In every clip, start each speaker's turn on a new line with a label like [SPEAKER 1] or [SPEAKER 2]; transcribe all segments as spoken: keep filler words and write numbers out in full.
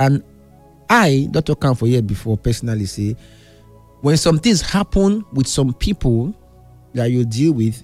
[SPEAKER 1] And I, Doctor Khan for here before, personally say, when some things happen with some people that you deal with,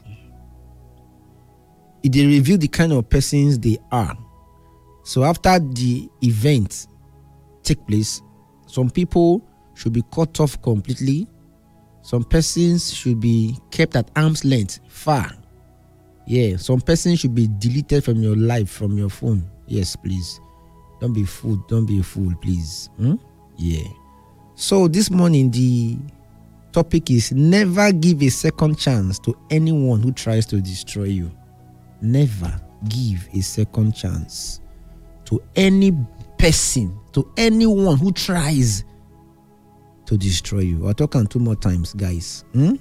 [SPEAKER 1] it they reveal the kind of persons they are. So after the event take place, some people should be cut off completely. Some persons should be kept at arm's length, far. Yeah, some persons should be deleted from your life, from your phone. Yes, please. Don't be fool. Don't be a fool, please. Hmm? Yeah. So this morning, the topic is never give a second chance to anyone who tries to destroy you. Never give a second chance to any person, to anyone who tries to destroy you. I'll talk on two more times, guys. Hmm?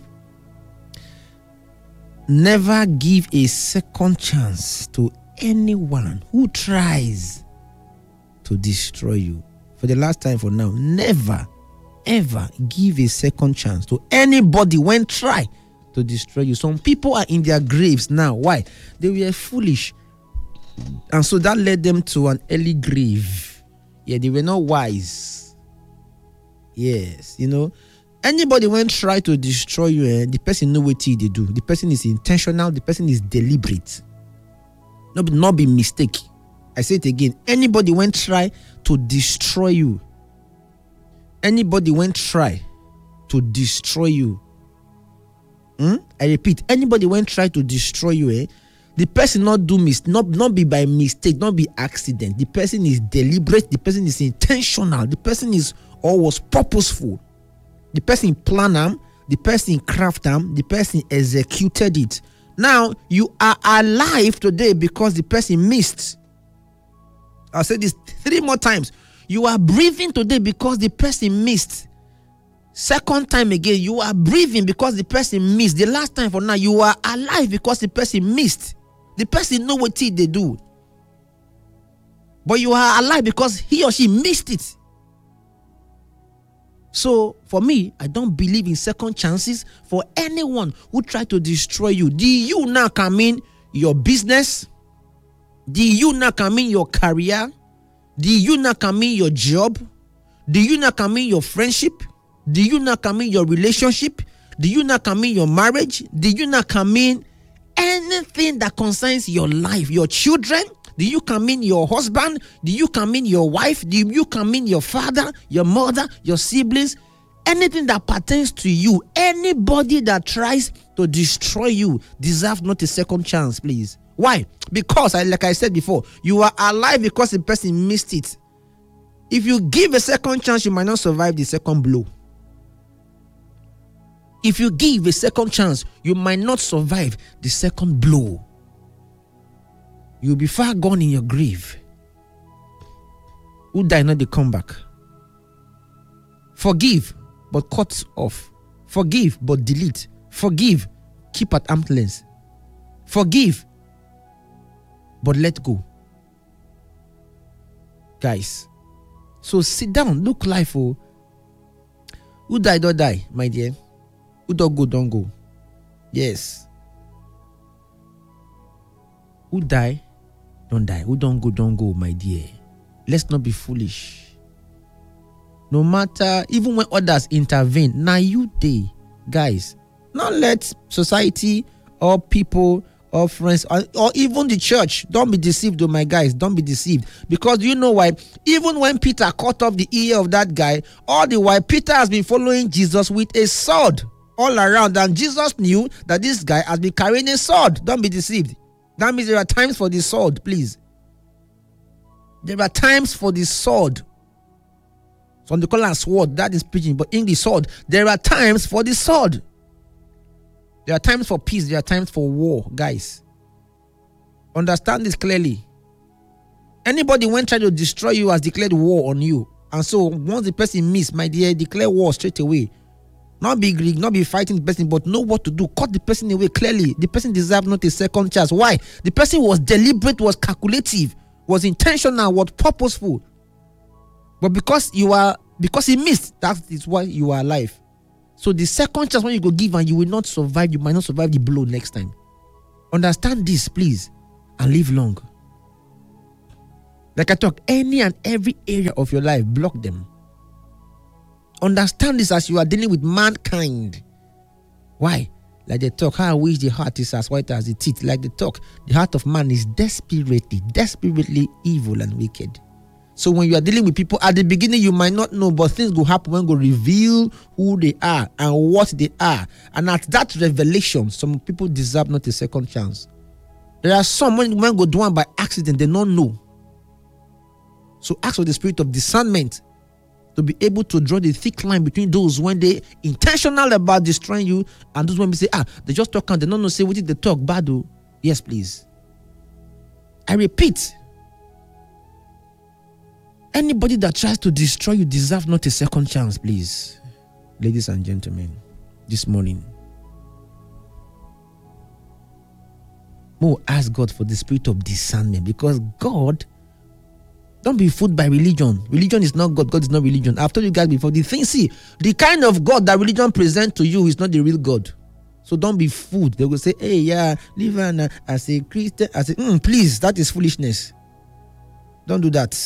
[SPEAKER 1] Never give a second chance to anyone who tries to destroy you. For the last time for now, never, ever give a second chance to anybody when try to destroy you. Some people are in their graves now. Why? They were foolish. And so that led them to an early grave. Yeah, they were not wise. Yes, you know. Anybody when try to destroy you, eh, the person know what they do. The person is intentional. The person is deliberate. Not be, not be mistake. I say it again. Anybody when try to destroy you. Anybody when try to destroy you. Hmm? I repeat. Anybody when try to destroy you, eh, the person not do mis not not be by mistake, not be accident. The person is deliberate. The person is intentional. The person is or was purposeful. The person planned them, the person crafted them, the person executed it. Now, you are alive today because the person missed. I'll say this three more times. You are breathing today because the person missed. Second time again, you are breathing because the person missed. The last time for now, you are alive because the person missed. The person know what they do. But you are alive because he or she missed it. So, for me, I don't believe in second chances for anyone who try to destroy you. Do you now come in your business? Do you now come in your career? Do you now come in your job? Do you now come in your friendship? Do you now come in your relationship? Do you now come in your marriage? Do you now come in anything that concerns your life, your children? Do you come in your husband? Do you come in your wife? Do you come in your father, your mother, your siblings? Anything that pertains to you, anybody that tries to destroy you deserves not a second chance, please. Why? Because, like I said before, you are alive because the person missed it. If you give a second chance, you might not survive the second blow. If you give a second chance, you might not survive the second blow. You'll be far gone in your grave. Who die not they come back. Forgive, but cut off. Forgive, but delete. Forgive, keep at arm's length. Forgive, but let go. Guys, so sit down, look life. Oh, who die, don't die, my dear. Who don't go, don't go. Yes. Who die, don't die. Who don't go, don't go, my dear. Let's not be foolish. No matter, even when others intervene, now you day, guys. Not let society or people or friends or, or even the church, don't be deceived, oh my guys, don't be deceived. Because you know why? Even when Peter cut off the ear of that guy, all the while Peter has been following Jesus with a sword all around, and Jesus knew that this guy has been carrying a sword. Don't be deceived. That means there are times for the sword, please. There are times for the sword. Some they call it sword, that is preaching, but English sword. There are times for the sword. There are times for peace, there are times for war, guys. Understand this clearly. Anybody when trying to destroy you has declared war on you. And so once the person miss, my dear, declare war straight away. Not be Greek, not be fighting the person, but know what to do. Cut the person away clearly. The person deserves not a second chance. Why? The person was deliberate, was calculative, was intentional, was purposeful. But because you are, because he missed, that is why you are alive. So the second chance when you go give and you will not survive, you might not survive the blow next time. Understand this, please, and live long. Like I talk, any and every area of your life, block them. Understand this as you are dealing with mankind. Why? Like they talk, how I wish the heart is as white as the teeth. Like they talk, the heart of man is desperately, desperately evil and wicked. So when you are dealing with people, at the beginning you might not know, but things will happen when God reveal who they are and what they are. And at that revelation, some people deserve not a second chance. There are some, when, when God do one by accident, they don't know. So ask for the spirit of discernment to be able to draw the thick line between those when they intentional about destroying you and those when we say, ah, they just talk and they don't know, say, what did they talk bad? Oh, yes, please. I repeat, anybody that tries to destroy you deserves not a second chance, please. Ladies and gentlemen, this morning, more ask God for the spirit of discernment, because God, don't be fooled by religion. Religion is not God. God is not religion. I've told you guys before, the thing, see, the kind of God that religion presents to you is not the real God. So don't be fooled. They will say, hey, yeah, live an, uh, as a Christian. As a, mm, please, that is foolishness. Don't do that.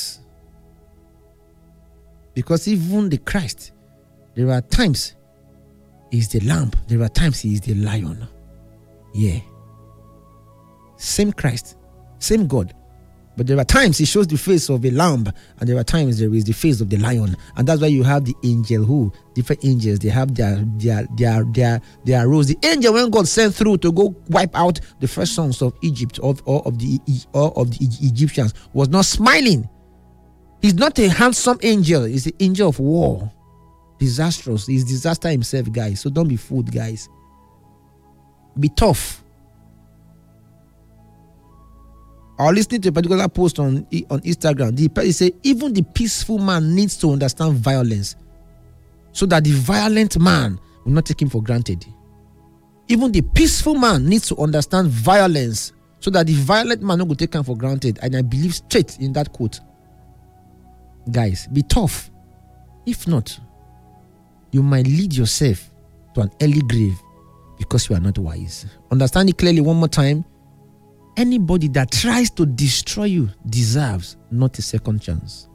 [SPEAKER 1] Because even the Christ, there are times he's the lamb. There are times he is the lion. Yeah. Same Christ, same God. But there are times he shows the face of a lamb, and there are times there is the face of the lion. And that's why you have the angel who, different angels, they have their their their their their roles. The angel when God sent through to go wipe out the first sons of Egypt, of or of the or of the Egyptians, was not smiling. He's not a handsome angel, he's the angel of war. Disastrous. He's disaster himself, guys. So don't be fooled, guys. Be tough. I was listening to a particular post on, on Instagram. The person said, even the peaceful man needs to understand violence so that the violent man will not take him for granted. Even the peaceful man needs to understand violence so that the violent man will not take him for granted. And I believe straight in that quote. Guys, be tough. If not, you might lead yourself to an early grave because you are not wise. Understand it clearly one more time. Anybody that tries to destroy you deserves not a second chance.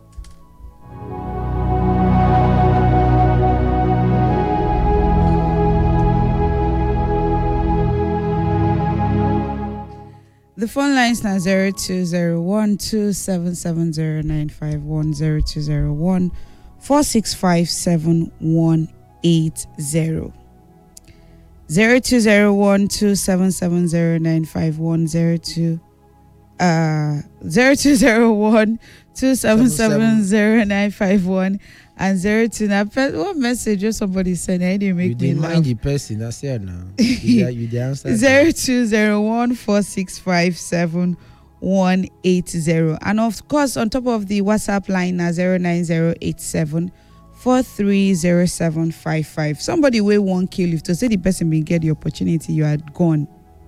[SPEAKER 2] The phone lines now zero two zero one two seven seven zero nine five one zero two zero one four six five seven one eight zero. Zero two zero one two seven seven zero nine five one zero two uh zero two zero one two seven seven zero nine five one and zero two. Now, what message just somebody sent? I didn't make
[SPEAKER 1] you
[SPEAKER 2] me laugh.
[SPEAKER 1] Mind the person. That's it now. You, you the answer.
[SPEAKER 2] Zero two zero one four six five seven one eight zero, and of course on top of the WhatsApp line now zero nine zero eight seven. four three zero seven five five. Somebody will won't kill if to say the person will get the opportunity, you are gone.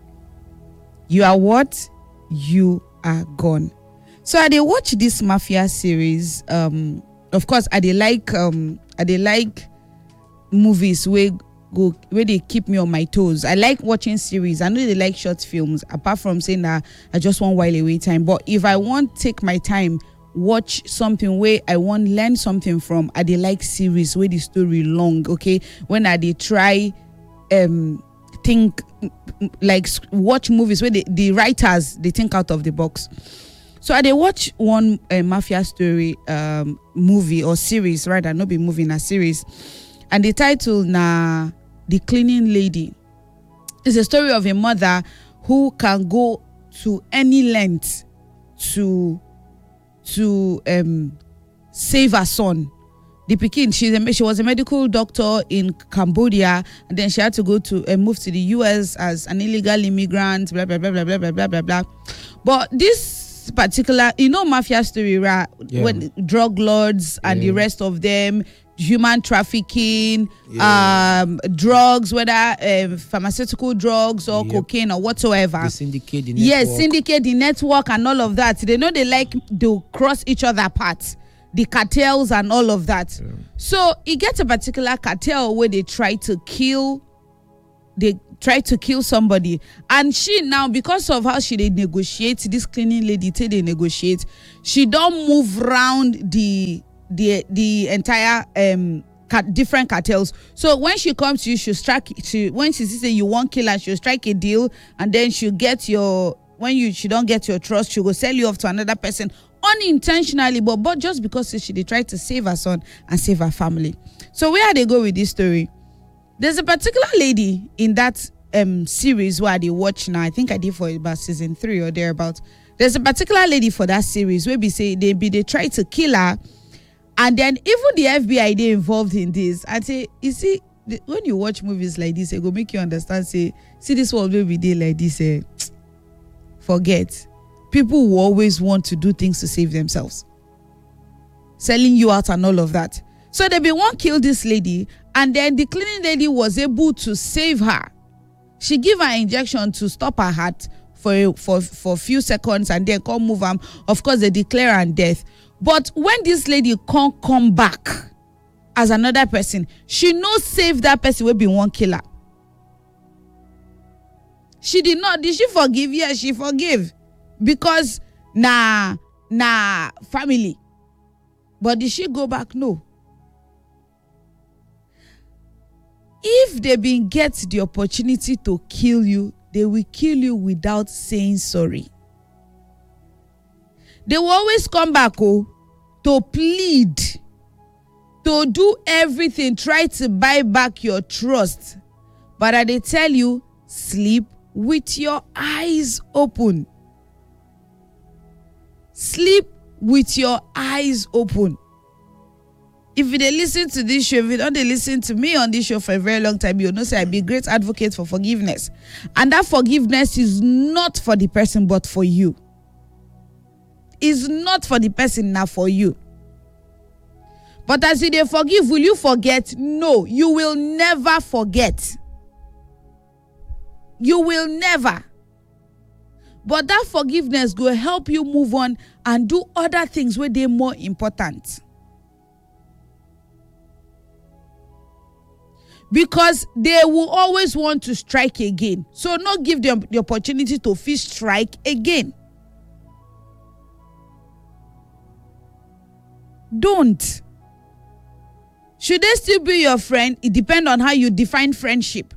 [SPEAKER 2] You are what? You are gone. So I they watch this mafia series. Um, of course, I they like um I they like movies where go where they keep me on my toes. I like watching series. I know they like short films, apart from saying that I just want while away time. But if I want take my time, watch something where I want learn something from, I they like series where the story long, okay? When I they try um think like watch movies where the, the writers they think out of the box. So I they watch one uh, mafia story um movie or series, rather not be movie, a series, and the title na The Cleaning Lady. It's a story of a mother who can go to any length to to um save her son. The Pekin, she's a, she was a medical doctor in Cambodia, and then she had to go to uh, move to the U S as an illegal immigrant, blah blah blah blah blah blah blah blah blah. But this particular, you know, mafia story, right? Yeah. When drug lords and yeah. the rest of them, human trafficking, yeah. um, drugs, whether uh, pharmaceutical drugs or yep. cocaine or whatsoever.
[SPEAKER 1] They syndicate the network.
[SPEAKER 2] Yes, syndicate the network and all of that. They know they like to cross each other paths. The cartels and all of that. Yeah. So it gets a particular cartel where they try to kill they try to kill somebody, and she now, because of how she they negotiate, this cleaning lady till they negotiate, she don't move round the the the entire um different cartels. So when she comes to you, she'll strike she when she say you want kill her, she'll strike a deal, and then she'll get your when you she don't get your trust, she'll go sell you off to another person unintentionally, but but just because she they try to save her son and save her family. So where they go with this story? There's a particular lady in that um series where they watch now. I think I did for about season three or thereabout. There's a particular lady for that series where we say they be they try to kill her. And then even the F B I they involved in this. I say, you see, the, when you watch movies like this, it go make you understand. Say, see this world where we did like this. Eh, forget. People will always want to do things to save themselves, selling you out and all of that. So they be one kill this lady, and then the cleaning lady was able to save her. She give her injection to stop her heart for for for a few seconds, and then come move am. Of course, they declare her death. But when this lady can't come back as another person, she no save that person will be one killer. She did not. Did she forgive? Yes, she forgive. Because nah, nah, family. But did she go back? No. If they been get the opportunity to kill you, they will kill you without saying sorry. They will always come back oh, to plead, to do everything, try to buy back your trust. But I they tell you, sleep with your eyes open. Sleep with your eyes open. If you they listen to this show, if you don't they listen to me on this show for a very long time, you know say I be a great advocate for forgiveness. And that forgiveness is not for the person, but for you. Is not for the person, now for you. But as you they forgive, will you forget? No, you will never forget. You will never. But that forgiveness will help you move on and do other things where they're more important. Because they will always want to strike again. So not give them the opportunity to fish strike again. Don't. Should they still be your friend? It depends on how you define friendship.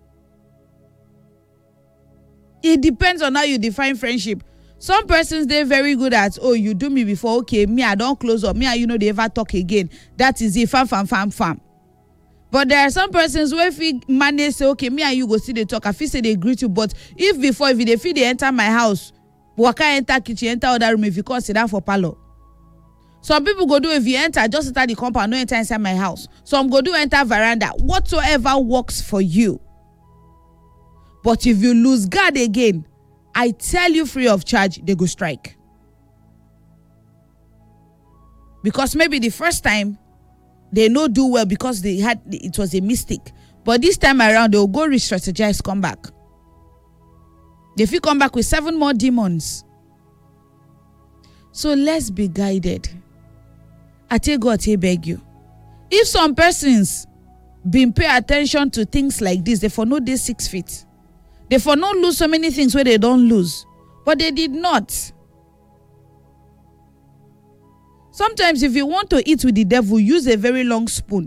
[SPEAKER 2] It depends on how you define friendship. Some persons, they're very good at, oh, you do me before, okay, me, I don't close up. Me, I, you know, they ever talk again. That is it, fam, fam, fam, fam. But there are some persons where if we manage, say, okay, me and you go see they talk, I feel say they greet you, but if before, if they feel they enter my house, waka enter kitchen, enter other room, if you can't sit down for parlor. Some people go do if you enter, just enter the compound, no enter inside my house. Some go do enter veranda. Whatsoever works for you. But if you lose guard again, I tell you free of charge, they go strike. Because maybe the first time, they no do well because they had it was a mistake. But this time around, they'll go re-strategize, come back. If you come back with seven more demons. So let's be guided. I tell God, I beg you. If some persons been pay attention to things like this, they for no day six feet. They for not lose so many things where they don't lose. But they did not. Sometimes if you want to eat with the devil, use a very long spoon.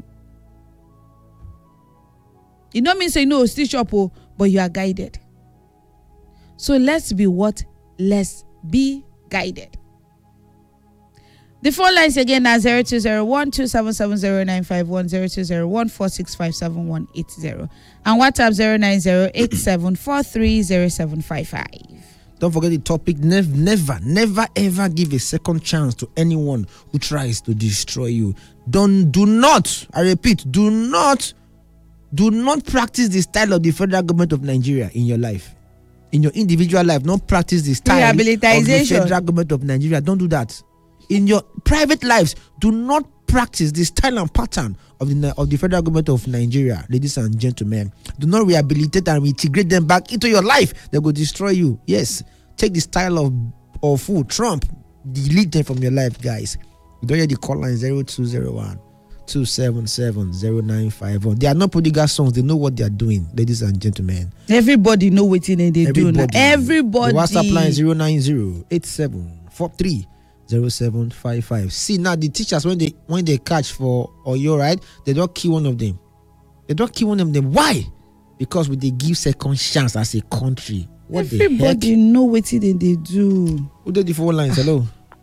[SPEAKER 2] It don't mean say no, stitch up, oh, but you are guided. So let's be what? Let's be guided. The phone lines again are zero two zero one two seven seven zero nine five one, zero two zero one four six five seven one eight zero, and WhatsApp zero nine zero eight seven four three zero seven five five.
[SPEAKER 1] Don't forget the topic. Never, never, never, ever give a second chance to anyone who tries to destroy you. Don't, do not, I repeat, do not, do not practice the style of the federal government of Nigeria in your life. In your individual life, don't practice the style of the federal government of Nigeria. Don't do that. In your private lives, do not practice the style and pattern of the of the federal government of Nigeria, ladies and gentlemen. Do not rehabilitate and integrate them back into your life. They will destroy you. Yes, take the style of of who Trump, delete them from your life, guys. You don't hear the call line zero two zero one two seven seven zero nine five one. They are not prodigal sons. They know what they are doing, ladies and gentlemen.
[SPEAKER 2] Everybody know what they do now.
[SPEAKER 1] Everybody.
[SPEAKER 2] Everybody.
[SPEAKER 1] The WhatsApp line zero nine zero eight seven four three zero seven five five. See now the teachers when they when they catch for Oyo, right? They don't kill one of them. They don't kill one of them. Why? Because we they give second chance as a country. What
[SPEAKER 2] Everybody
[SPEAKER 1] the heck?
[SPEAKER 2] know what they do.
[SPEAKER 1] Who did the phone lines? Hello.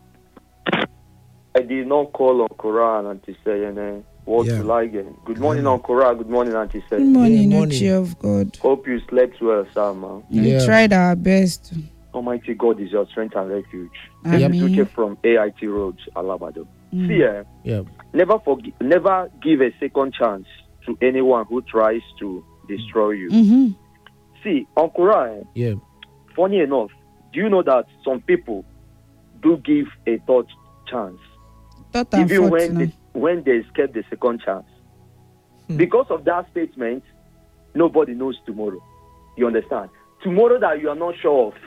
[SPEAKER 3] I did not call on Quran and to say, you know, what
[SPEAKER 1] Yeah.
[SPEAKER 3] you like it. Good morning on Quran. Good morning, Auntie
[SPEAKER 2] Good
[SPEAKER 3] Say.
[SPEAKER 2] morning,
[SPEAKER 1] Yeah,
[SPEAKER 2] no
[SPEAKER 1] morning.
[SPEAKER 2] cheer of God.
[SPEAKER 3] Hope you slept well, sir, man.
[SPEAKER 2] We
[SPEAKER 1] Yeah.
[SPEAKER 2] tried our best.
[SPEAKER 3] Almighty God is your strength and refuge.
[SPEAKER 2] Amen.
[SPEAKER 3] This is Uche from A I T Roads, Alabado.
[SPEAKER 2] Mm.
[SPEAKER 3] See, eh,
[SPEAKER 1] Yeah.
[SPEAKER 3] never forgive, never give a second chance to anyone who tries to destroy you.
[SPEAKER 2] Mm-hmm.
[SPEAKER 3] See, on Quran,
[SPEAKER 1] Yeah.
[SPEAKER 3] funny enough, do you know that some people do give a third chance,
[SPEAKER 2] Thought and
[SPEAKER 3] even
[SPEAKER 2] fought
[SPEAKER 3] when
[SPEAKER 2] now.
[SPEAKER 3] they, when they escape the second chance?
[SPEAKER 1] Hmm.
[SPEAKER 3] Because of that statement, nobody knows tomorrow. You understand? Tomorrow that you are not sure of.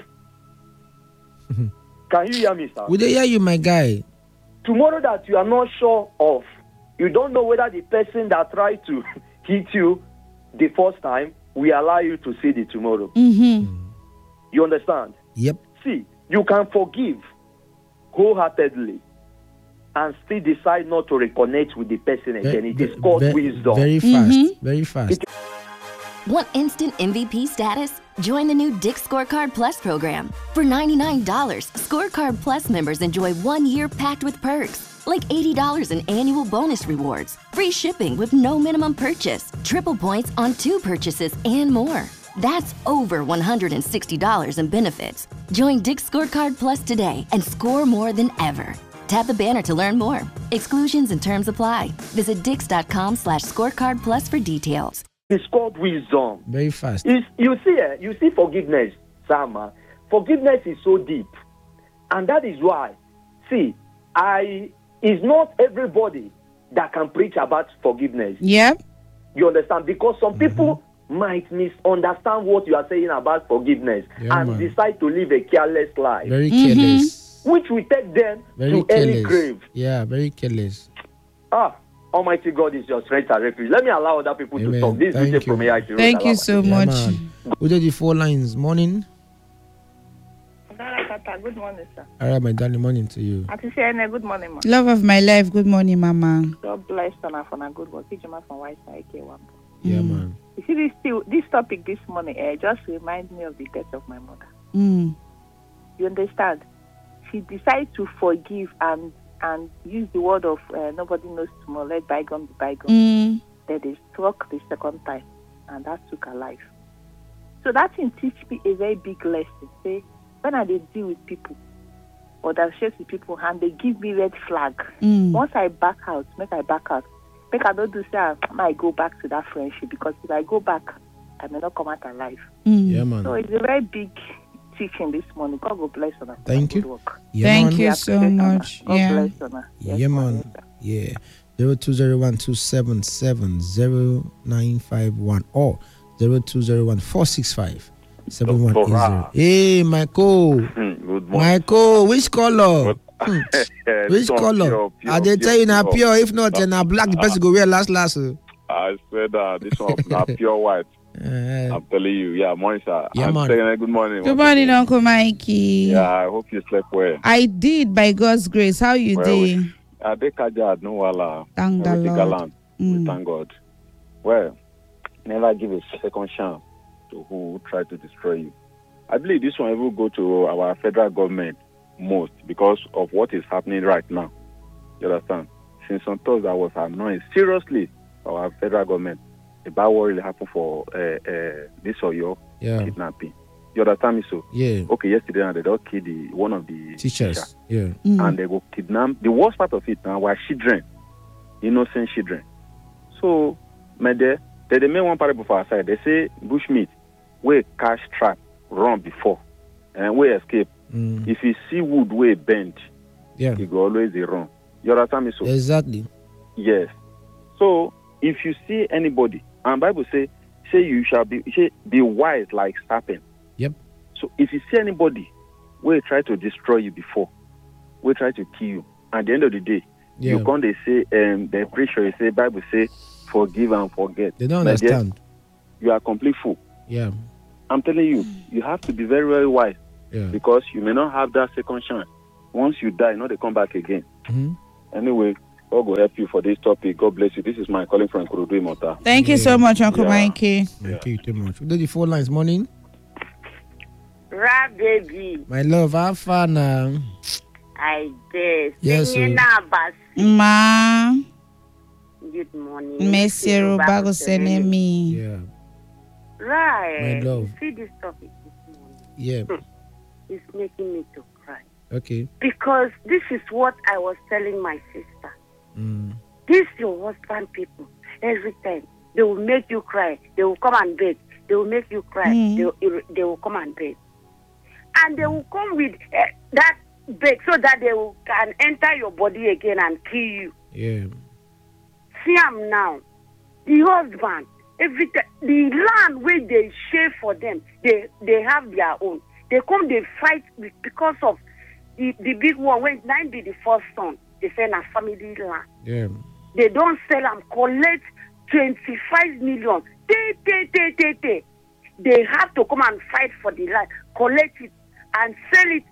[SPEAKER 3] Can you hear me, sir?
[SPEAKER 1] Would they hear you, my guy?
[SPEAKER 3] Tomorrow that you are not sure of, you don't know whether the person that tried to hit you the first time will allow you to see the tomorrow.
[SPEAKER 2] Mm-hmm.
[SPEAKER 3] You understand?
[SPEAKER 1] Yep.
[SPEAKER 3] See, you can forgive wholeheartedly and still decide not to reconnect with the person again. It is called
[SPEAKER 1] ve-
[SPEAKER 3] wisdom.
[SPEAKER 1] Very fast.
[SPEAKER 2] Mhm.
[SPEAKER 1] Very fast.
[SPEAKER 4] Want instant M V P status? Join the new Dick Scorecard Plus program. For ninety-nine dollars, Scorecard Plus members enjoy one year packed with perks, like eighty dollars in annual bonus rewards, free shipping with no minimum purchase, triple points on two purchases, and more. That's over one hundred sixty dollars in benefits. Join Dick Scorecard Plus today and score more than ever. Tap the banner to learn more. Exclusions and terms apply. Visit dix.com slash scorecard plus for details.
[SPEAKER 3] It's called wisdom.
[SPEAKER 1] Very fast.
[SPEAKER 3] It's, you see, eh, you see forgiveness, Sama. Forgiveness is so deep. And that is why, see, I it's not everybody that can preach about forgiveness.
[SPEAKER 2] Yep.
[SPEAKER 3] You understand? Because some people might misunderstand what you are saying about forgiveness
[SPEAKER 1] Yeah,
[SPEAKER 3] and
[SPEAKER 1] man.
[SPEAKER 3] decide to live a careless life,
[SPEAKER 1] Very careless.
[SPEAKER 3] which will take them
[SPEAKER 1] Very
[SPEAKER 3] to early
[SPEAKER 1] careless.
[SPEAKER 3] grave.
[SPEAKER 1] Yeah, very careless.
[SPEAKER 3] Ah, Almighty God is your strength and refuge. Let me allow other people
[SPEAKER 1] Amen.
[SPEAKER 3] to talk. This
[SPEAKER 1] Thank
[SPEAKER 3] is from
[SPEAKER 1] you.
[SPEAKER 3] A I T Road,
[SPEAKER 2] Thank you
[SPEAKER 3] Alabama.
[SPEAKER 2] so
[SPEAKER 1] Yeah,
[SPEAKER 2] much.
[SPEAKER 1] man. Who did the four lines? Morning.
[SPEAKER 5] Good morning, sir.
[SPEAKER 1] All right, my darling. Morning to you.
[SPEAKER 5] Auntie Shane, good morning, ma.
[SPEAKER 2] Love of my life. Good morning, Mama.
[SPEAKER 5] God bless Sana for a good work. Kijima from White Side, K one.
[SPEAKER 1] Yeah,
[SPEAKER 2] Mm.
[SPEAKER 1] man.
[SPEAKER 5] You see, this still, this topic this morning eh, just reminds me of the death of my mother.
[SPEAKER 2] Mm.
[SPEAKER 5] You understand? She decided to forgive and and use the word of uh, nobody knows tomorrow, let bygone be bygone.
[SPEAKER 2] Mm.
[SPEAKER 5] Then they struck the second time, and that took her life. So that thing teach me a very big lesson. Say, when I dey deal with people, or that share with people, and they give me red flag,
[SPEAKER 2] Mm.
[SPEAKER 5] once I back out, make I back out. Make I don't do say I might go back to that friendship, because if I go back, I may not come out alive.
[SPEAKER 2] Mm.
[SPEAKER 1] Yeah,
[SPEAKER 5] So
[SPEAKER 1] man.
[SPEAKER 5] it's a very big teaching this morning. God will bless you.
[SPEAKER 1] Thank you.
[SPEAKER 5] Work.
[SPEAKER 1] Yeah,
[SPEAKER 2] Thank
[SPEAKER 1] man.
[SPEAKER 2] you
[SPEAKER 5] We
[SPEAKER 2] so
[SPEAKER 5] appreciate you,
[SPEAKER 2] much.
[SPEAKER 5] God
[SPEAKER 2] Yeah.
[SPEAKER 5] bless you. Yes,
[SPEAKER 1] Yeah,
[SPEAKER 5] ma'am.
[SPEAKER 1] man.
[SPEAKER 5] Yes, sir.
[SPEAKER 1] Yeah. Zero two zero one two seven seven zero nine five one or zero two zero one four six five seven one eight zero. Hey, Michael.
[SPEAKER 6] Hmm, good morning.
[SPEAKER 1] Michael, which color? Hmm.
[SPEAKER 6] Eh,
[SPEAKER 1] Which
[SPEAKER 6] pure,
[SPEAKER 1] color?
[SPEAKER 6] pure, pure,
[SPEAKER 1] I they
[SPEAKER 6] pure,
[SPEAKER 1] tell you now
[SPEAKER 6] pure.
[SPEAKER 1] pure. If not, then na black. The person go wear last last. uh.
[SPEAKER 6] I said that this one now pure white.
[SPEAKER 1] Uh,
[SPEAKER 6] I'm telling you, yeah, morning, sir.
[SPEAKER 1] Yeah,
[SPEAKER 6] I'm
[SPEAKER 1] man.
[SPEAKER 6] saying, eh, good morning.
[SPEAKER 2] Good
[SPEAKER 6] once
[SPEAKER 2] morning,
[SPEAKER 6] again.
[SPEAKER 2] Uncle Mikey.
[SPEAKER 6] Yeah, I hope you slept well.
[SPEAKER 2] I did by God's grace. How you
[SPEAKER 6] Well,
[SPEAKER 2] did?
[SPEAKER 6] I did Kaja, no wala.
[SPEAKER 2] Thank the
[SPEAKER 6] Everything
[SPEAKER 2] Lord.
[SPEAKER 6] gallant. We
[SPEAKER 2] Mm.
[SPEAKER 6] thank God. Well, never give a second chance to who try to destroy you. I believe this one will go to our federal government most because of what is happening right now. You understand? Since on Thursday, I was annoyed seriously our federal government about what really happened for uh, uh, this or your
[SPEAKER 1] yeah.
[SPEAKER 6] kidnapping. You understand me? So,
[SPEAKER 1] Yeah.
[SPEAKER 6] okay, yesterday now they don't kill the one of the
[SPEAKER 1] Teachers.
[SPEAKER 6] teacher,
[SPEAKER 1] Yeah.
[SPEAKER 2] Mm.
[SPEAKER 6] and they go kidnap. The worst part of it now were children, innocent children. So, my dear, they, they made one parable for our side. They say bushmeat, we cash trap run before, and we escape.
[SPEAKER 1] Mm.
[SPEAKER 6] If you see wood way bend,
[SPEAKER 1] Yeah.
[SPEAKER 6] you go always dey run. You understand me? So
[SPEAKER 1] Exactly.
[SPEAKER 6] yes. So if you see anybody, and Bible say, say you shall be say, be wise like serpent.
[SPEAKER 1] Yep.
[SPEAKER 6] So if you see anybody, will try to destroy you before, will try to kill you. At the end of the day,
[SPEAKER 1] Yeah.
[SPEAKER 6] You can't they say um the preacher you say Bible say forgive and forget.
[SPEAKER 1] They don't
[SPEAKER 6] My dear,
[SPEAKER 1] understand.
[SPEAKER 6] you are complete fool.
[SPEAKER 1] Yeah.
[SPEAKER 6] I'm telling you, you have to be very, very wise
[SPEAKER 1] Yeah.
[SPEAKER 6] because you may not have that second chance. Once you die, no, they come back again.
[SPEAKER 1] Mm-hmm.
[SPEAKER 6] Anyway, God will help you for this topic. God bless you. This is my calling from Kurudu Imota.
[SPEAKER 2] Thank you so much, Uncle
[SPEAKER 6] Yeah.
[SPEAKER 2] Mikey.
[SPEAKER 1] Thank you too much. We did the four lines morning.
[SPEAKER 7] Ra baby,
[SPEAKER 1] My love, have fun now.
[SPEAKER 7] I did.
[SPEAKER 1] Yes,
[SPEAKER 7] Singing
[SPEAKER 1] sir.
[SPEAKER 7] Abbas.
[SPEAKER 2] Ma,
[SPEAKER 7] Good morning.
[SPEAKER 2] Messi Rubago Senemi.
[SPEAKER 1] Yeah.
[SPEAKER 7] Right.
[SPEAKER 1] My love.
[SPEAKER 7] You see this topic this morning.
[SPEAKER 1] Yeah.
[SPEAKER 7] It's making me to cry.
[SPEAKER 1] Okay.
[SPEAKER 7] Because this is what I was telling my sister.
[SPEAKER 1] Mm.
[SPEAKER 7] This your husband people. Every time they will make you cry. They will come and beg. They will make you cry.
[SPEAKER 2] Mm.
[SPEAKER 7] They, will, they will come and beg. And they will come with uh, that beg so that they will, can enter your body again and kill you.
[SPEAKER 1] Yeah.
[SPEAKER 7] See am now. The husband, every time, the land where they share for them, they they have their own. They come, they fight with, because of the, the big one. When nine be the first son, they say na family land.
[SPEAKER 1] Yeah.
[SPEAKER 7] They don't sell and collect twenty-five million. They, they, they, they, they. They have to come and fight for the land, collect it, and sell it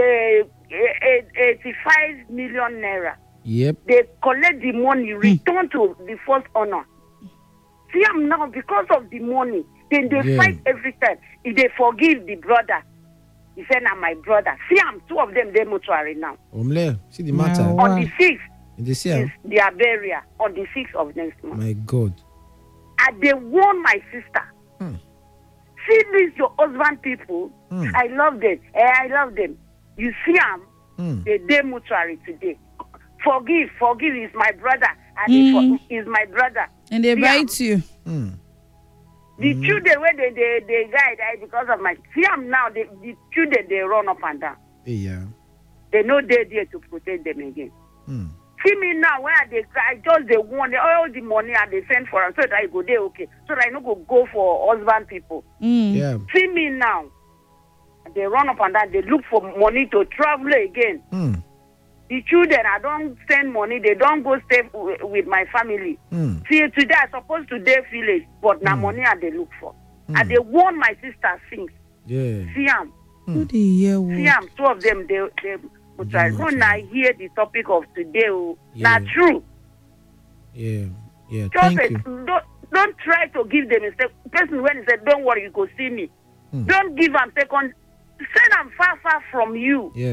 [SPEAKER 7] uh, eighty-five million naira.
[SPEAKER 1] Yep.
[SPEAKER 7] They collect the money, return to the first owner. See, I'm now because of the money. Then they
[SPEAKER 1] Yeah.
[SPEAKER 7] fight every time. If they forgive the brother, he said, "I'm my brother." See, I'm two of them. They mortuary now.
[SPEAKER 1] Omle, see the matter.
[SPEAKER 2] No.
[SPEAKER 7] On
[SPEAKER 2] Wow.
[SPEAKER 7] the sixth
[SPEAKER 1] In the
[SPEAKER 7] is
[SPEAKER 1] sea.
[SPEAKER 7] their burial. On the sixth of next month,
[SPEAKER 1] My God.
[SPEAKER 7] and they warn my sister.
[SPEAKER 1] Hmm.
[SPEAKER 7] See these your husband people.
[SPEAKER 1] Hmm.
[SPEAKER 7] I love them. Eh, I love them. You see, I'm
[SPEAKER 1] Hmm.
[SPEAKER 7] the day mortuary today. Forgive, forgive is my brother, and he
[SPEAKER 2] Mm.
[SPEAKER 7] for, is my brother.
[SPEAKER 2] And they
[SPEAKER 7] See,
[SPEAKER 2] bite you.
[SPEAKER 1] Hmm.
[SPEAKER 7] The children where they they they guy die because of my see am now. The, the children they run up and down.
[SPEAKER 1] Hey, yeah.
[SPEAKER 7] They know they there to protect them again.
[SPEAKER 1] Hmm.
[SPEAKER 7] See me now where they cry, just they want all the money and they send for them so that I go there okay, so that I no go go for husband people.
[SPEAKER 2] Mm.
[SPEAKER 1] Yeah.
[SPEAKER 7] See me now, they run up and down. They look for money to travel again.
[SPEAKER 1] Hmm.
[SPEAKER 7] The children, I don't send money. They don't go stay w- with my family.
[SPEAKER 1] Hmm.
[SPEAKER 7] See, today I supposed to day village, but now money I they look for. And they warn my sister things.
[SPEAKER 1] Yeah.
[SPEAKER 7] See am,
[SPEAKER 2] Who they hear
[SPEAKER 7] see
[SPEAKER 2] what?
[SPEAKER 7] am. Two of them they they but I
[SPEAKER 1] much,
[SPEAKER 7] when
[SPEAKER 1] yeah.
[SPEAKER 7] I hear the topic of today, oh,
[SPEAKER 1] Yeah.
[SPEAKER 7] na true.
[SPEAKER 1] Yeah. Yeah.
[SPEAKER 7] Just
[SPEAKER 1] Thank
[SPEAKER 7] say,
[SPEAKER 1] you.
[SPEAKER 7] don't don't try to give them a step. Person when he said, "Don't worry, you go see me."
[SPEAKER 1] Hmm.
[SPEAKER 7] Don't give them second. Send them far far from you.
[SPEAKER 1] Yeah.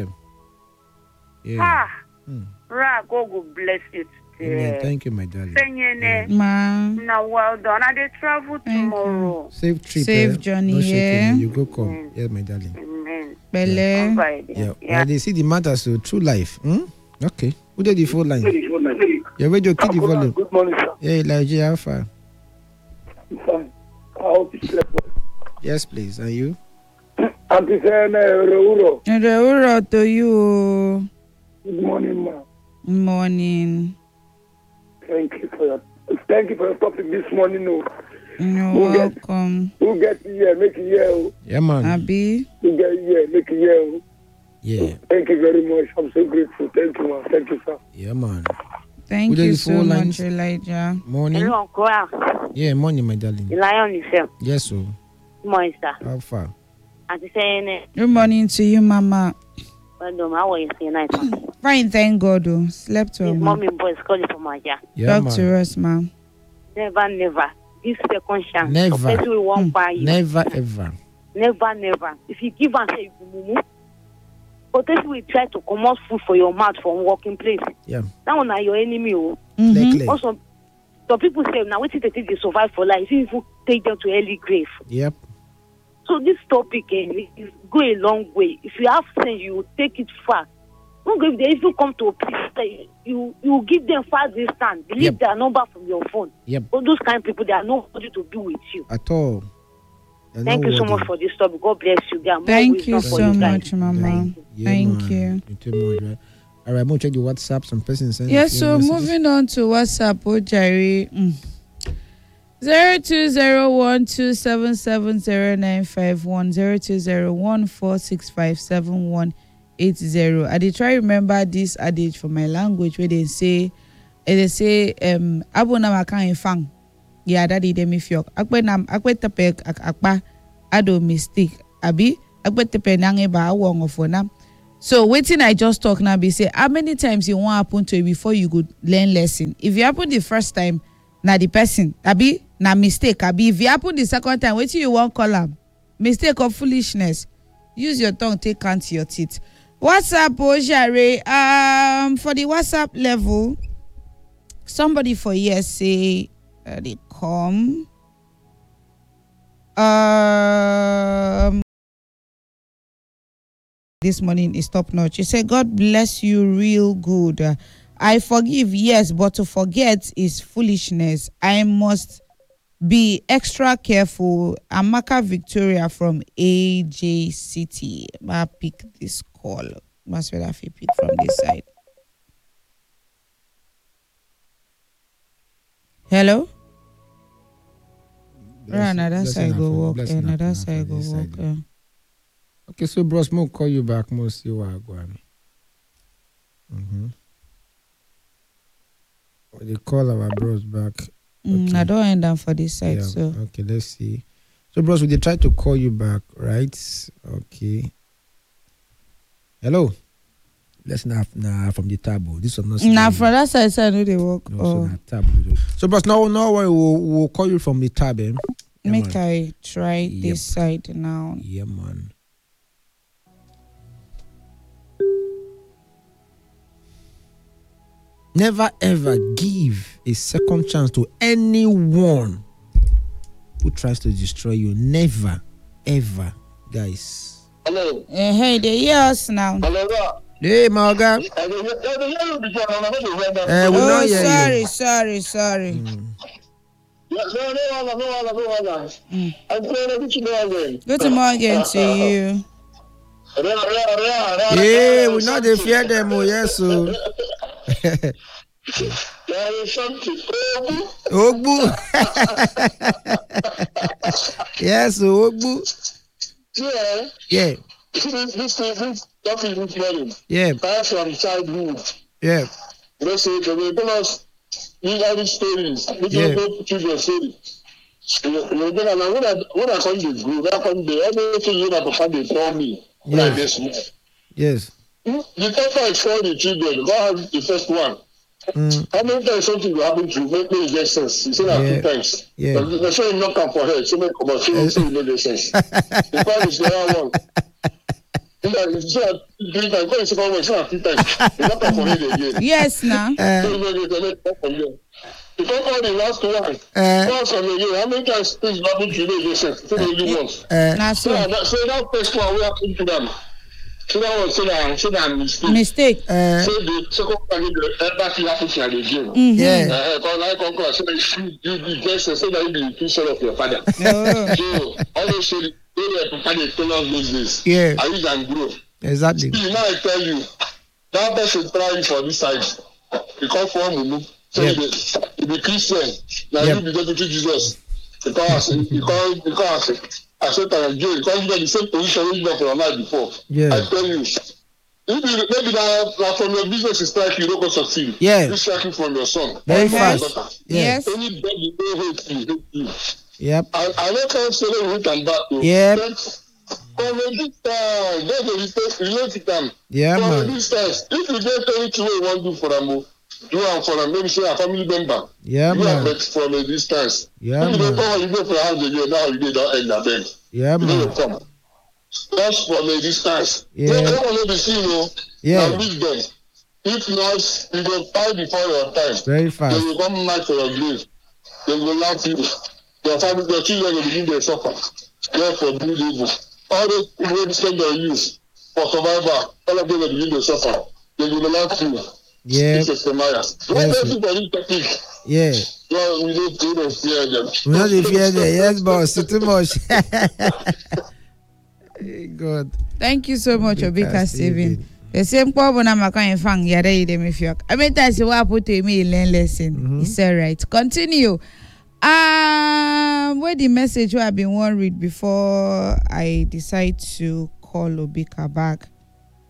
[SPEAKER 1] Yeah.
[SPEAKER 7] Ah,
[SPEAKER 1] Hmm.
[SPEAKER 7] Ra, God will bless you
[SPEAKER 1] Amen.
[SPEAKER 7] today.
[SPEAKER 1] Thank you, my darling.
[SPEAKER 7] Senyene.
[SPEAKER 2] Ma,
[SPEAKER 7] Now, well done. And they travel
[SPEAKER 2] Thank you.
[SPEAKER 7] tomorrow.
[SPEAKER 1] Safe trip.
[SPEAKER 2] Safe
[SPEAKER 1] eh?
[SPEAKER 2] journey,
[SPEAKER 1] No shaking,
[SPEAKER 2] yeah.
[SPEAKER 1] You go come. Yes, my darling.
[SPEAKER 7] Amen.
[SPEAKER 2] Bele.
[SPEAKER 7] All right.
[SPEAKER 1] Yeah.
[SPEAKER 7] Yeah.
[SPEAKER 1] Well, they see the matter so true life. Hmm? Okay. Who did the phone line? Your radio, keep the volume.
[SPEAKER 8] Good morning, sir.
[SPEAKER 1] Yeah, Elijah Alpha.
[SPEAKER 8] I'm fine. I hope it's clear.
[SPEAKER 1] Yes, please. And you?
[SPEAKER 8] I'm saying, Reuro.
[SPEAKER 2] Reuro to you.
[SPEAKER 8] Good morning, ma.
[SPEAKER 2] Morning.
[SPEAKER 8] Thank you for your thank you for your topic this morning. Oh.
[SPEAKER 2] You're
[SPEAKER 8] Who get-
[SPEAKER 2] welcome.
[SPEAKER 8] Who get here, make it here. Oh.
[SPEAKER 1] Yeah, man.
[SPEAKER 2] Abi.
[SPEAKER 8] Who get here, make it here. Oh.
[SPEAKER 1] Yeah.
[SPEAKER 8] Thank you very much. I'm so grateful. Thank you, ma. Thank you, sir.
[SPEAKER 1] Yeah, man.
[SPEAKER 2] Thank
[SPEAKER 1] Who did
[SPEAKER 2] you
[SPEAKER 1] the
[SPEAKER 2] so
[SPEAKER 1] phone
[SPEAKER 2] much,
[SPEAKER 1] lines?
[SPEAKER 2] Elijah.
[SPEAKER 1] Morning.
[SPEAKER 7] Hello, Uncle. Ah,
[SPEAKER 1] Yeah, morning, my darling.
[SPEAKER 7] the lion itself.
[SPEAKER 1] Yes, so.
[SPEAKER 7] Good morning, sir.
[SPEAKER 1] How far?
[SPEAKER 7] As you saying,
[SPEAKER 2] Good morning to you, Mama.
[SPEAKER 7] well done. How are you saying night?
[SPEAKER 2] Fine, thank God. Oh. Slept well,
[SPEAKER 7] His
[SPEAKER 2] ma.
[SPEAKER 7] mommy and boy is calling from my yeah.
[SPEAKER 1] Yeah,
[SPEAKER 2] Talk to
[SPEAKER 1] man.
[SPEAKER 2] us, ma.
[SPEAKER 7] Never, never. Give second chance.
[SPEAKER 1] Never.
[SPEAKER 7] The person will want buy you.
[SPEAKER 1] Never, ever.
[SPEAKER 7] Never, never. If you give and say you mumu, but person will try to come out food for your mouth from working place.
[SPEAKER 1] Yeah.
[SPEAKER 7] That one are your enemy. Oh.
[SPEAKER 2] Mhm.
[SPEAKER 1] Clear, clear.
[SPEAKER 7] Also, some people say now what they think they survive for life. You even take them to early grave.
[SPEAKER 1] Yep.
[SPEAKER 7] So this topic eh, is go a long way. If you have sense, you will take it far. Don't go if they even come to a place that you you give them far distance. Delete
[SPEAKER 1] Yep.
[SPEAKER 7] their number from your phone.
[SPEAKER 1] Yep.
[SPEAKER 7] All those kind of people, they are nobody to be with you.
[SPEAKER 1] At all. You're
[SPEAKER 7] Thank
[SPEAKER 1] not
[SPEAKER 7] you so
[SPEAKER 1] worthy.
[SPEAKER 7] much for this topic. God bless you. There are more
[SPEAKER 2] Thank
[SPEAKER 7] wisdom
[SPEAKER 2] you
[SPEAKER 7] for
[SPEAKER 2] so
[SPEAKER 7] you guys.
[SPEAKER 2] much, Mama.
[SPEAKER 1] Yeah,
[SPEAKER 2] Thank
[SPEAKER 1] man.
[SPEAKER 2] you.
[SPEAKER 1] You too much, right? All right, I'm going to check the WhatsApp. Some persons send a
[SPEAKER 2] Yes,
[SPEAKER 1] few
[SPEAKER 2] so
[SPEAKER 1] messages.
[SPEAKER 2] moving on to WhatsApp, oh, Jerry. Mm. zero two zero one two seven seven zero nine five one zero two zero one four six five seven one eight zero. I did try remember this adage for my language where they say, they say, um, Abu na makan fang. Yeah, that is me fiok. Akwe nam akwe tepe akpa ado mistake. Abi akwe tepe nange ba awong ofona. So waiting I just talk now be say how many times you want happen to you before you could learn lesson. If you happen the first time, na the person. Abi na mistake. Abi if you happen the second time, wait till you want call am. Mistake or foolishness. Use your tongue, take count your teeth. WhatsApp, Ojare. Um, for the WhatsApp level, somebody for yes say uh, they come. Um, this morning is top notch. You say God bless you, real good. Uh, I forgive, yes, but to forget is foolishness. I must be extra careful. Amaka Victoria from A J City. I pick this call. Must well have pick from this side. Hello? Right, another side go walk. Another side go walk. Uh.
[SPEAKER 1] Okay, so bros, mo call you back. Mo see what I go on. Mm-hmm. They call our bros back. Okay.
[SPEAKER 2] Mm, I don't end down for this side,
[SPEAKER 1] yeah,
[SPEAKER 2] so.
[SPEAKER 1] Okay, let's see. So, bros, we they try to call you back, right? Okay. Hello. Let's not nah, from the table. This one not.
[SPEAKER 2] Nah, from that side, side, I know they work.
[SPEAKER 1] No,
[SPEAKER 2] oh.
[SPEAKER 1] so not table. So, bros, now, now we'll, we'll call you from the tab. Eh? Yeah,
[SPEAKER 2] Make
[SPEAKER 1] man.
[SPEAKER 2] I try
[SPEAKER 1] Yep.
[SPEAKER 2] this side now.
[SPEAKER 1] Yeah, man. Never ever give a second chance to anyone who tries to destroy you. Never, ever, guys.
[SPEAKER 8] Hello.
[SPEAKER 2] Uh, hey, they hear us now.
[SPEAKER 8] Hello.
[SPEAKER 1] Hey, Morgan.
[SPEAKER 8] I don't hear- I don't hear you before. I'm not hearing you.
[SPEAKER 1] Uh, we
[SPEAKER 2] Oh,
[SPEAKER 1] not hear
[SPEAKER 2] sorry,
[SPEAKER 1] you.
[SPEAKER 2] sorry, sorry.
[SPEAKER 1] Mm.
[SPEAKER 8] No, no, no, no, no, no, no.
[SPEAKER 2] Mm.
[SPEAKER 8] I'm playing everything again.
[SPEAKER 2] Good morning to you.
[SPEAKER 1] Hey, we not dey fear them, oh yes, so.
[SPEAKER 8] There is something.
[SPEAKER 1] Ogbu. Yes, so Ogbu.
[SPEAKER 8] Yeah.
[SPEAKER 1] Yeah,
[SPEAKER 8] This, this, this topic this morning.
[SPEAKER 1] yeah,
[SPEAKER 8] Starts from childhood.
[SPEAKER 1] yeah,
[SPEAKER 8] You know, say, they will tell us these are the stories. Which
[SPEAKER 1] Yeah.
[SPEAKER 8] yeah. Go children story. You know, you know, when I when I when I come to school, when I come there, everything you know, papa they tell me. When I
[SPEAKER 1] Yeah.
[SPEAKER 8] get small.
[SPEAKER 1] yes.
[SPEAKER 8] The first one is for the children. God has the first one.
[SPEAKER 1] Mm.
[SPEAKER 8] How many times something will happen to you? Make me get sense. You say that
[SPEAKER 1] Yeah.
[SPEAKER 8] two times.
[SPEAKER 1] Yeah.
[SPEAKER 8] But the same knock up for her. So make come out. So so no make sense. The part is the other one. You know, you say that three times. Go and second one. Say that two times. You knock up for her again.
[SPEAKER 2] Yes, now.
[SPEAKER 1] Uh,
[SPEAKER 8] So you know you can knock from there. You don't call the last one.
[SPEAKER 1] uh,
[SPEAKER 8] Once on again. How many times things happen to you? Make make sense. So they only once.
[SPEAKER 1] uh,
[SPEAKER 2] Now,
[SPEAKER 8] So
[SPEAKER 2] so.
[SPEAKER 8] that so that first one we happen to them. So that one say that say that mistake.
[SPEAKER 2] Mistake.
[SPEAKER 1] uh,
[SPEAKER 8] So the second one the everything happen to you again.
[SPEAKER 2] Mm-hmm.
[SPEAKER 1] yeah,
[SPEAKER 8] Uh, because I come across, so you you you just say that you be the son of your father.
[SPEAKER 2] Oh.
[SPEAKER 8] So all those stories, they were papa dey tell us those days.
[SPEAKER 1] yeah,
[SPEAKER 8] I use and grow.
[SPEAKER 1] exactly.
[SPEAKER 8] See, now I tell you, that person try you for this side. He come for mumu. So
[SPEAKER 1] Yep.
[SPEAKER 8] he be he be Christian. Now
[SPEAKER 1] Yep.
[SPEAKER 8] you be deputy Jesus. Because he come because accept and join. Because you get the same position wey you got for your life before.
[SPEAKER 1] Yeah.
[SPEAKER 8] I tell you. If you, maybe now, now from your business is strike you, don't go succeed.
[SPEAKER 1] Yeah.
[SPEAKER 8] You strike from your son.
[SPEAKER 1] Very
[SPEAKER 8] Or from
[SPEAKER 1] fast.
[SPEAKER 8] your daughter.
[SPEAKER 1] Yeah.
[SPEAKER 2] Yes.
[SPEAKER 8] Anybody who hate you, hate you.
[SPEAKER 1] Yep.
[SPEAKER 8] I, I don't care say they hate and bad. though.
[SPEAKER 1] Yep.
[SPEAKER 8] But from a distance, there's a respect, relate to them.
[SPEAKER 1] Yeah,
[SPEAKER 8] From a
[SPEAKER 1] man.
[SPEAKER 8] distance, if you get anything you want to do for them, oh, do am for them. Maybe say a family member.
[SPEAKER 1] Yeah,
[SPEAKER 8] do am
[SPEAKER 1] man.
[SPEAKER 8] but from a distance.
[SPEAKER 1] Yeah,
[SPEAKER 8] if you don't
[SPEAKER 1] man.
[SPEAKER 8] come, you go for your house again. Now you don't end up then.
[SPEAKER 1] Yeah,
[SPEAKER 8] You
[SPEAKER 1] man.
[SPEAKER 8] don't come. Just from a distance.
[SPEAKER 1] Yeah.
[SPEAKER 8] No, no one will be seen, oh.
[SPEAKER 1] Yeah.
[SPEAKER 8] Now reach them. If not, you go die before your time.
[SPEAKER 1] Very
[SPEAKER 8] They
[SPEAKER 1] fast.
[SPEAKER 8] will come back to your grave. They will laugh you. Your family, your children will begin to suffer. Therefore, do evil. All those people who spend their youth for survival, all of them will begin to suffer. They will laugh you.
[SPEAKER 1] Yeah,
[SPEAKER 8] This is the Maya. What
[SPEAKER 1] Yes,
[SPEAKER 8] else for this topic?
[SPEAKER 1] yeah.
[SPEAKER 8] Well, we don't, we don't fear them.
[SPEAKER 1] We not dey fear there. Yes, boss. Too much. God.
[SPEAKER 2] Thank you so much,
[SPEAKER 1] Obika
[SPEAKER 2] Obika
[SPEAKER 1] Steven.
[SPEAKER 2] Steven. The same problem I'm going to find yada yada me fiok. I mean that's what I put to me learn lesson.
[SPEAKER 1] Mhm.
[SPEAKER 2] It's all right. Continue. Um, where the message where I've been one read before I decide to call Obika back.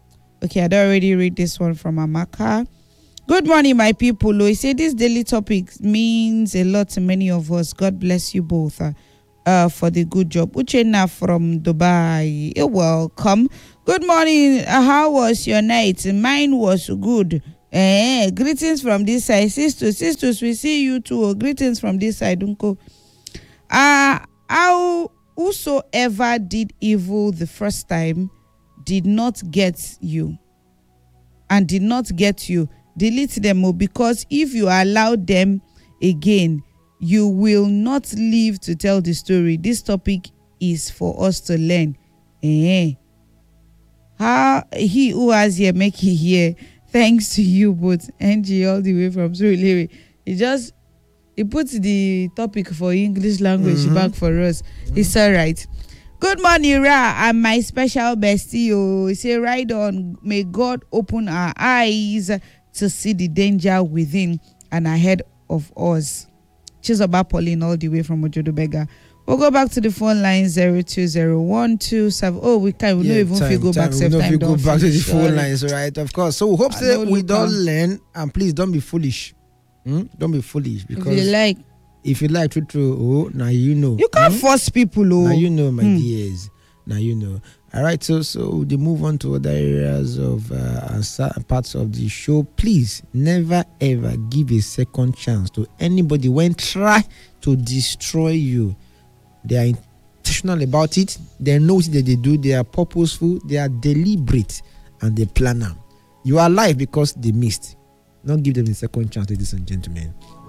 [SPEAKER 2] Okay, I don't already read this one from Amaka. Good morning, my people. He said this daily topic means a lot to many of us. God bless you both uh, uh, for the good job. Uchenna from Dubai. You're welcome. Good morning. Uh, how was your night? Mine was good. Eh, greetings from this side. Sisters, sisters, we see you too. Greetings from this side. Unko. Uh, how whosoever did evil the first time did not get you and did not get you, delete them, because if you allow them again, you will not live to tell the story. This topic is for us to learn. Eh. How he who has here make it here. Thanks to you both. Angie all the way from Surulere. He just he puts the topic for English language mm-hmm. back for us. Mm-hmm. It's all right. Good morning, Ra, and my special bestie. Oh, say right on. May God open our eyes to see the danger within and ahead of us. Chizoba Pauline all the way from Ojodobega. We'll go back to the phone line zero two zero one two seven. Oh, we can't. We yeah, don't even time, if you go time, back. We don't if you go back to the phone lines, right? Of course. So we hope that we don't can. learn, and please don't be foolish. Hmm? Don't be foolish, because if you like, if
[SPEAKER 1] you like, true, true. Oh, now you know.
[SPEAKER 2] You can't hmm? force people. Oh,
[SPEAKER 1] now you know, my hmm. dears. Now you know. All right. So, so they move on to other areas of uh, parts of the show. Please never ever give a second chance to anybody when try to destroy you. They are intentional about it. They know what they do. They are purposeful. They are deliberate, and they plan them. You are alive because they missed. Don't give them a second chance, ladies and gentlemen.